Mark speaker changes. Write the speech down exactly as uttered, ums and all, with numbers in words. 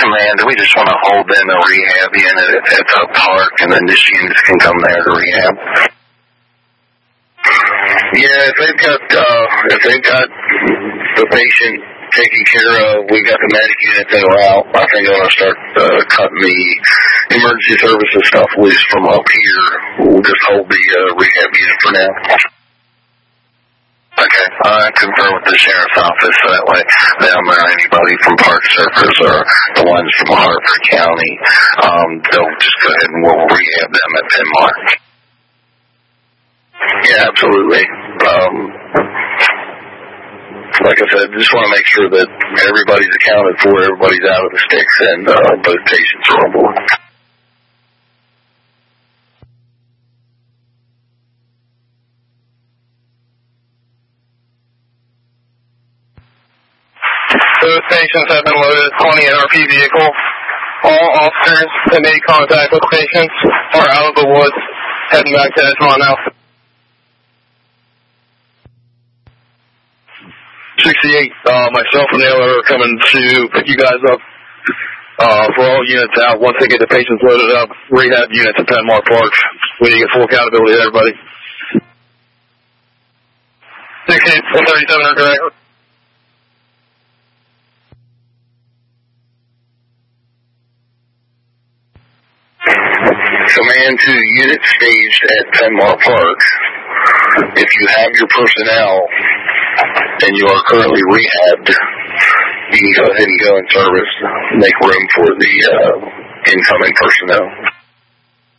Speaker 1: Command. We just want to hold them a rehab unit at, at the park, and then this units can come there to rehab. Yeah, if they've got uh, if they've got the patient taken care of, we got the medic unit that are out. I think I'm gonna start uh, cutting the emergency services stuff loose from up here. We'll just hold the uh, rehab unit for now. Okay, I confer with the sheriff's office so that way them or anybody from Park Surfers or the ones from Hartford County, um, they'll just go ahead and we'll rehab them at Penmar. Yeah, absolutely. Um, like I said, just want to make sure that everybody's accounted for, everybody's out of the sticks, and uh, both patients are on board.
Speaker 2: Those patients have been loaded on the N R P vehicle. All officers that made contact with patients are out of the woods, heading back to Edgemont now.
Speaker 3: sixty-eight, uh, myself and the other are coming to pick you guys up uh, for all units out. Once they get the patients loaded up, rehab units at Penmar Park. We need to get full accountability to everybody.
Speaker 2: sixty-eight, one thirty-seven are correct.
Speaker 1: Command to unit staged at Penmar Park. If you have your personnel and you are currently rehabbed, you can go ahead and go in service, make room for the uh, incoming personnel.